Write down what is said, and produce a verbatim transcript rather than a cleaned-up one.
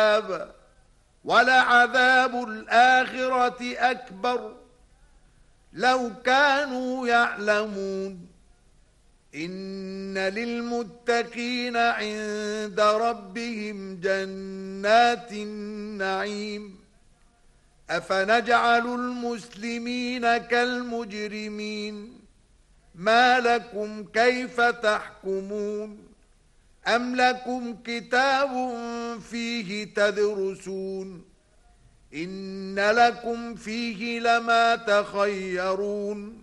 ولعذاب الآخرة أكبر لو كانوا يعلمون إن للمتقين عند ربهم جنات النعيم أفنجعل المسلمين كالمجرمين ما لكم كيف تحكمون أم لكم كتاب فيه تدرسون إن لكم فيه لما تخيرون